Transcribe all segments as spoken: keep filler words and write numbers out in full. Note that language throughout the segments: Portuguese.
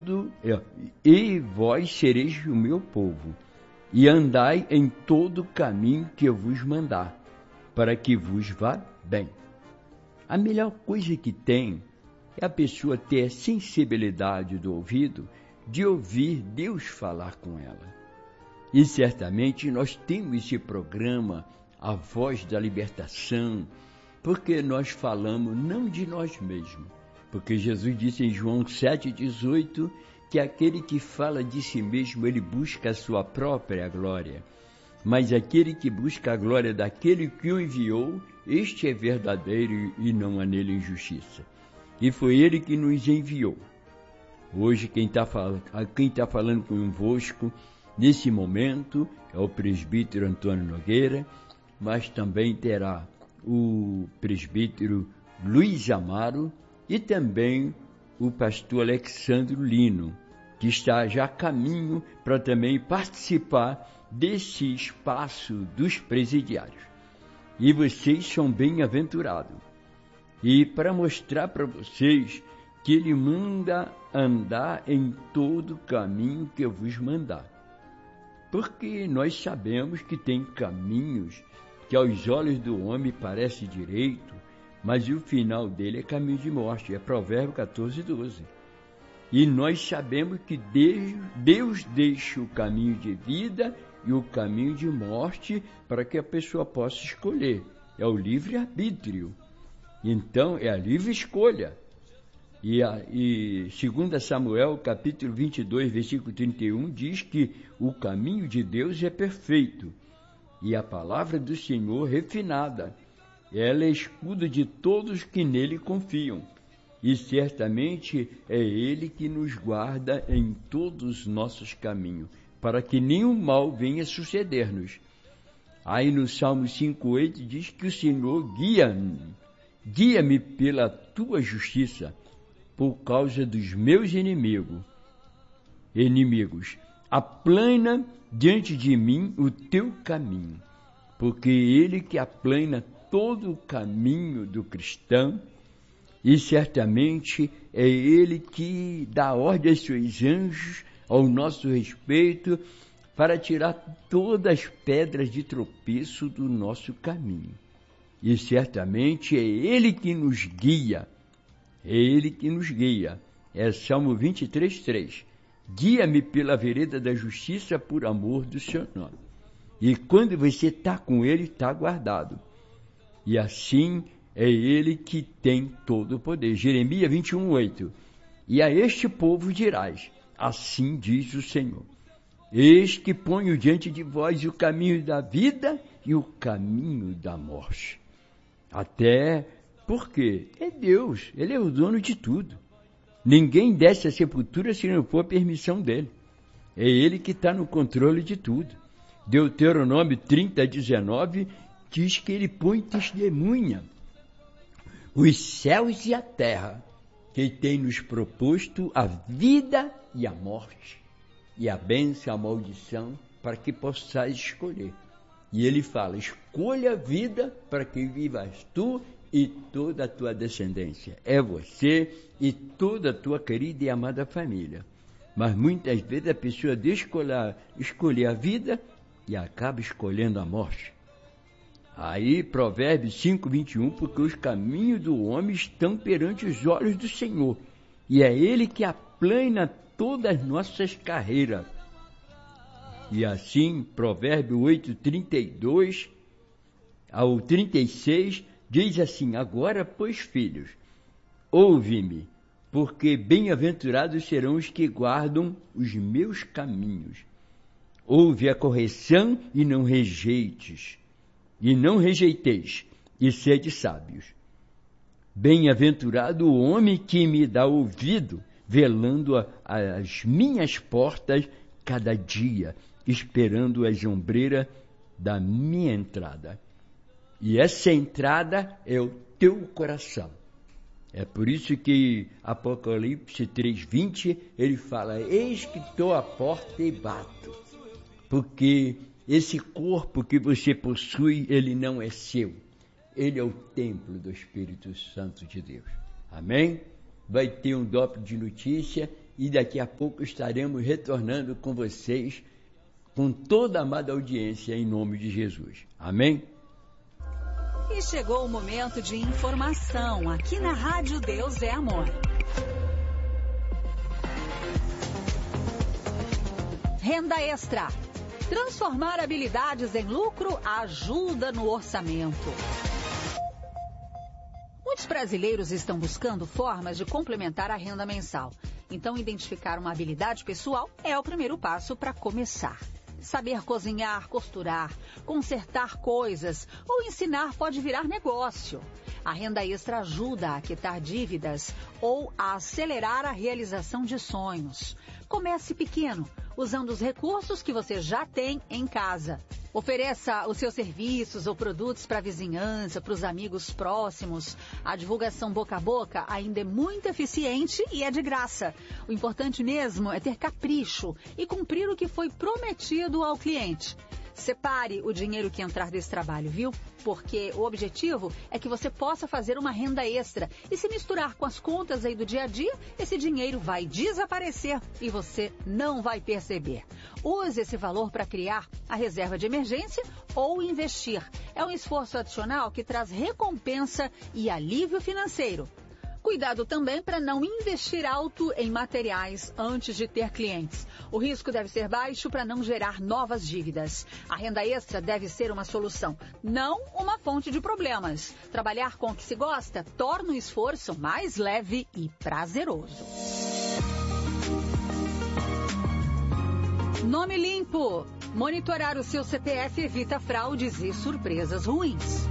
e vós sereis o meu povo, e andai em todo o caminho que eu vos mandar, para que vos vá bem. A melhor coisa que tem é a pessoa ter a sensibilidade do ouvido de ouvir Deus falar com ela. E certamente nós temos esse programa, A Voz da Libertação, porque nós falamos não de nós mesmos, porque Jesus disse em João sete, dezoito, que aquele que fala de si mesmo, ele busca a sua própria glória. Mas aquele que busca a glória daquele que o enviou, este é verdadeiro e não há nele injustiça. E foi ele que nos enviou. Hoje quem está falando, quem tá falando convosco, nesse momento, é o presbítero Antônio Nogueira, mas também terá o presbítero Luiz Amaro e também o pastor Alexandro Lino, que está já a caminho para também participar desse espaço dos presidiários. E vocês são bem-aventurados. E para mostrar para vocês que ele manda andar em todo o caminho que eu vos mandar. Porque nós sabemos que tem caminhos que aos olhos do homem parece direito, mas o final dele é caminho de morte, é Provérbios quatorze, doze. E nós sabemos que Deus, Deus deixa o caminho de vida e o caminho de morte para que a pessoa possa escolher. É o livre-arbítrio. Então, é a livre escolha. E, a, e segundo Samuel, capítulo vinte e dois, versículo trinta e um, diz que o caminho de Deus é perfeito e a palavra do Senhor refinada. Ela é escudo de todos que nele confiam. E certamente é Ele que nos guarda em todos os nossos caminhos, para que nenhum mal venha suceder-nos. Aí no Salmo cinco, oito diz que o Senhor guia-me, guia-me pela tua justiça, por causa dos meus inimigos. Inimigos, aplana diante de mim o teu caminho, porque Ele que aplana todo o caminho do cristão, e certamente é Ele que dá ordem aos seus anjos ao nosso respeito para tirar todas as pedras de tropeço do nosso caminho. E certamente é Ele que nos guia, é Ele que nos guia. É Salmo vinte e três, três. Guia-me pela vereda da justiça por amor do seu nome. E quando você está com Ele, está guardado. E assim é Ele que tem todo o poder. Jeremias vinte e um, oito. E a este povo dirás, assim diz o Senhor, eis que ponho diante de vós o caminho da vida e o caminho da morte. Até porque é Deus, Ele é o dono de tudo. Ninguém desce à sepultura se não for permissão dEle. É Ele que está no controle de tudo. Deuteronômio trinta, dezenove diz que Ele põe testemunha os céus e a terra, que tem nos proposto a vida e a morte, e a bênção e a maldição, para que possais escolher. E ele fala, escolha a vida para que vivas tu e toda a tua descendência. É você e toda a tua querida e amada família. Mas muitas vezes a pessoa deixa escolher, escolher a vida e acaba escolhendo a morte. Aí, Provérbios cinco, vinte e um, porque os caminhos do homem estão perante os olhos do Senhor, e é Ele que aplana todas as nossas carreiras. E assim, Provérbios oito, trinta e dois ao trinta e seis, diz assim, agora, pois, filhos, ouve-me, porque bem-aventurados serão os que guardam os meus caminhos. Ouve a correção e não rejeites. E não rejeiteis, e sede sábios. Bem-aventurado o homem que me dá ouvido, velando a, as minhas portas cada dia, esperando a ombreira da minha entrada. E essa entrada é o teu coração. É por isso que Apocalipse três, vinte, ele fala, eis que estou à porta e bato. Porque esse corpo que você possui, ele não é seu. Ele é o templo do Espírito Santo de Deus. Amém? Vai ter um doplo de notícia e daqui a pouco estaremos retornando com vocês, com toda a amada audiência, em nome de Jesus. Amém? E chegou o momento de informação aqui na Rádio Deus é Amor. Renda extra. Transformar habilidades em lucro ajuda no orçamento. Muitos brasileiros estão buscando formas de complementar a renda mensal. Então, identificar uma habilidade pessoal é o primeiro passo para começar. Saber cozinhar, costurar, consertar coisas ou ensinar pode virar negócio. A renda extra ajuda a quitar dívidas ou a acelerar a realização de sonhos. Comece pequeno, usando os recursos que você já tem em casa. Ofereça os seus serviços ou produtos para a vizinhança, para os amigos próximos. A divulgação boca a boca ainda é muito eficiente e é de graça. O importante mesmo é ter capricho e cumprir o que foi prometido ao cliente. Separe o dinheiro que entrar desse trabalho, viu? Porque o objetivo é que você possa fazer uma renda extra. E se misturar com as contas aí do dia a dia, esse dinheiro vai desaparecer e você não vai perceber. Use esse valor para criar a reserva de emergência ou investir. É um esforço adicional que traz recompensa e alívio financeiro. Cuidado também para não investir alto em materiais antes de ter clientes. O risco deve ser baixo para não gerar novas dívidas. A renda extra deve ser uma solução, não uma fonte de problemas. Trabalhar com o que se gosta torna o esforço mais leve e prazeroso. Nome limpo. Monitorar o seu C P F evita fraudes e surpresas ruins.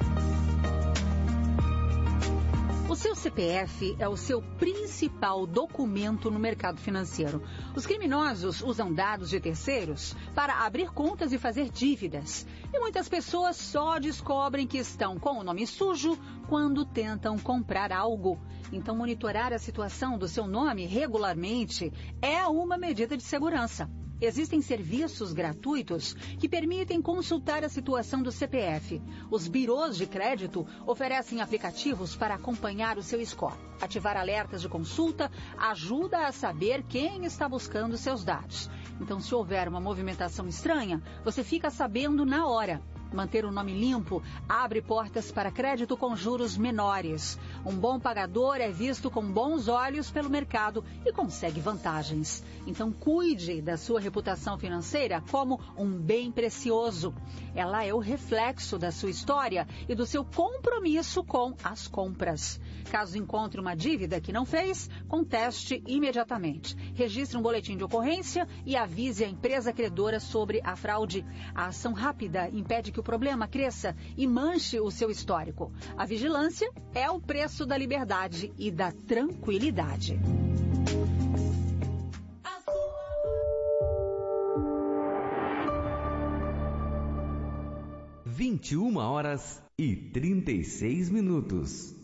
O seu C P F é o seu principal documento no mercado financeiro. Os criminosos usam dados de terceiros para abrir contas e fazer dívidas. E muitas pessoas só descobrem que estão com o nome sujo quando tentam comprar algo. Então, monitorar a situação do seu nome regularmente é uma medida de segurança. Existem serviços gratuitos que permitem consultar a situação do C P F. Os birôs de crédito oferecem aplicativos para acompanhar o seu score. Ativar alertas de consulta ajuda a saber quem está buscando seus dados. Então, se houver uma movimentação estranha, você fica sabendo na hora. Manter o nome limpo abre portas para crédito com juros menores. Um bom pagador é visto com bons olhos pelo mercado e consegue vantagens. Então, cuide da sua reputação financeira como um bem precioso. Ela é o reflexo da sua história e do seu compromisso com as compras. Caso encontre uma dívida que não fez, conteste imediatamente. Registre um boletim de ocorrência e avise a empresa credora sobre a fraude. A ação rápida impede que o problema cresça e manche o seu histórico. A vigilância é o preço da liberdade e da tranquilidade. vinte e uma horas e trinta e seis minutos.